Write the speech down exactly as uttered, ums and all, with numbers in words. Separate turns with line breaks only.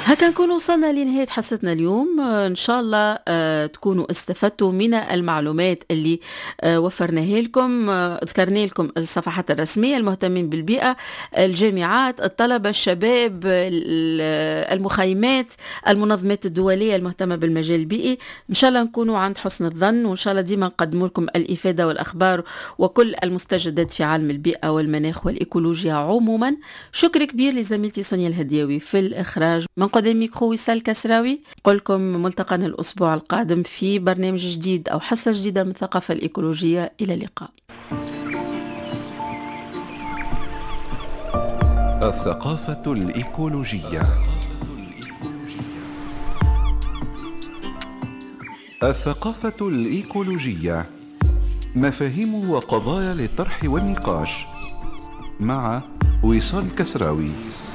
هكا نكون وصلنا لنهاية حصتنا اليوم. آه، إن شاء الله آه، تكونوا استفدتوا من المعلومات اللي آه، وفرناها لكم. آه، ذكرنا لكم الصفحات الرسمية المهتمين بالبيئة، الجامعات، الطلبة، الشباب، ال- المخيمات، المنظمات الدولية المهتمة بالمجال البيئي. إن شاء الله نكونوا عند حسن الظن، وإن شاء الله ديما نقدم لكم الإفادة والأخبار وكل المستجدات في عالم البيئة والمناخ والإيكولوجيا عموما. شكر كبير لزميلتي سونيا الهدياوي في الإخراج. من قدام الميكرو وصال كسراوي، قلكم ملتقانا الأسبوع القادم في برنامج جديد أو حصة جديدة من الثقافة الإيكولوجية. إلى اللقاء.
الثقافة الإيكولوجية. الثقافة الإيكولوجية مفاهيم وقضايا للطرح والنقاش، مع وصال كسراوي.